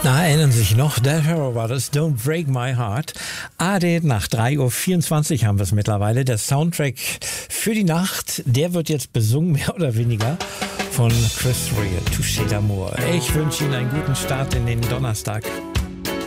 Na, erinnern Sie sich noch? Der Hero war das, Don't Break My Heart. AD, nach 3:24 Uhr haben wir es mittlerweile. Der Soundtrack für die Nacht, der wird jetzt besungen, mehr oder weniger, von Chris Rea, Touché d'amour. Ich wünsche Ihnen einen guten Start in den Donnerstag.